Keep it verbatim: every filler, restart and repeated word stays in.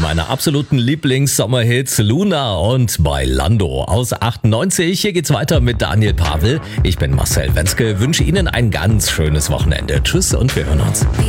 meiner absoluten Lieblings-Sommerhits Luna und Bailando aus achtundneunzig. Hier geht's weiter mit Daniel Pavel. Ich bin Marcel Wenzke, wünsche Ihnen ein ganz schönes Wochenende. Tschüss und wir hören uns.